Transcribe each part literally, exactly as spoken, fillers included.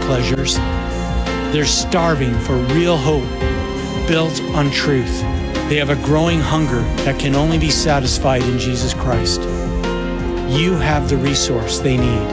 pleasures. They're starving for real hope built on truth. They have a growing hunger that can only be satisfied in Jesus Christ. You have the resource they need.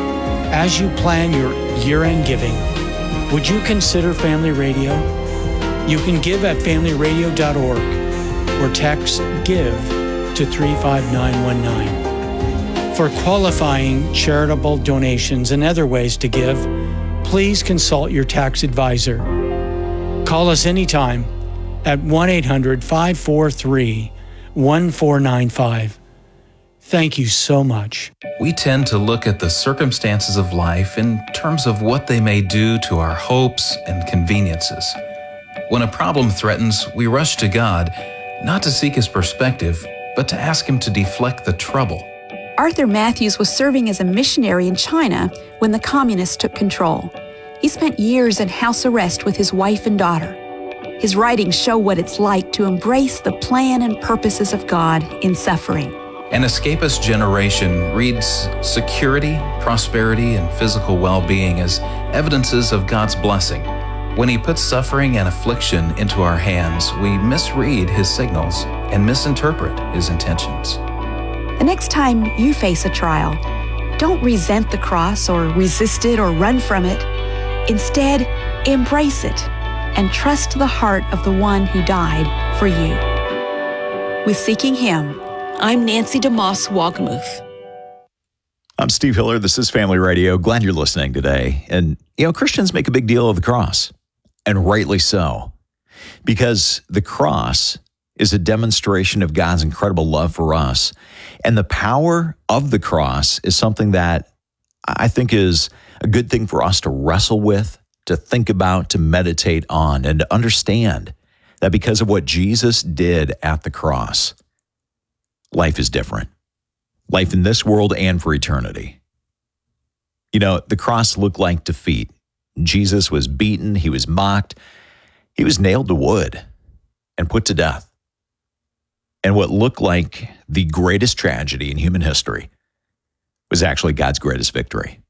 As you plan your year-end giving, would you consider Family Radio? You can give at family radio dot org or text GIVE to three five nine one nine. For qualifying charitable donations and other ways to give, please consult your tax advisor. Call us anytime at one eight hundred, five four three, one four nine five. Thank you so much. We tend to look at the circumstances of life in terms of what they may do to our hopes and conveniences. When a problem threatens, we rush to God, not to seek His perspective, but to ask Him to deflect the trouble. Arthur Matthews was serving as a missionary in China when the communists took control. He spent years in house arrest with his wife and daughter. His writings show what it's like to embrace the plan and purposes of God in suffering. An escapist generation reads security, prosperity, and physical well-being as evidences of God's blessing. When He puts suffering and affliction into our hands, we misread His signals and misinterpret His intentions. The next time you face a trial, don't resent the cross or resist it or run from it. Instead, embrace it and trust the heart of the one who died for you. With Seeking Him, I'm Nancy DeMoss Wogmuth. I'm Steve Hiller. This is Family Radio. Glad you're listening today. And, you know, Christians make a big deal of the cross, and rightly so, because the cross is a demonstration of God's incredible love for us. And the power of the cross is something that I think is a good thing for us to wrestle with, to think about, to meditate on, and to understand that because of what Jesus did at the cross, life is different. Life in this world and for eternity. You know, the cross looked like defeat. Jesus was beaten, He was mocked, He was nailed to wood and put to death. And what looked like the greatest tragedy in human history was actually God's greatest victory.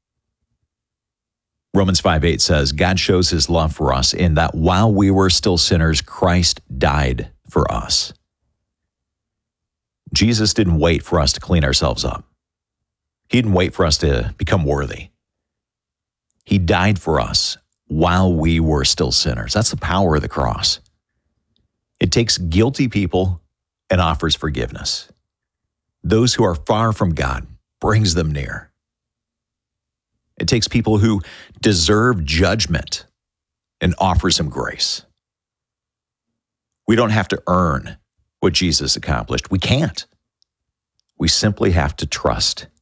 Romans five eight says, God shows His love for us in that while we were still sinners, Christ died for us. Jesus didn't wait for us to clean ourselves up. He didn't wait for us to become worthy. He died for us while we were still sinners. That's the power of the cross. It takes guilty people and offers forgiveness. Those who are far from God brings them near. It takes people who deserve judgment and offers Him grace. We don't have to earn what Jesus accomplished. We can't. We simply have to trust